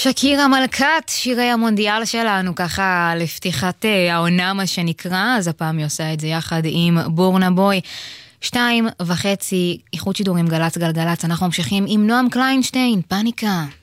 שקירה מלכת, שירי המונדיאל שלנו, ככה לפתיחת העונה מה שנקרא, אז הפעם היא עושה את זה יחד עם בורנה בוי. 2:30, איכות שידורים גלץ גלגלץ, אנחנו ממשיכים עם נועם קליינשטיין, פאניקה.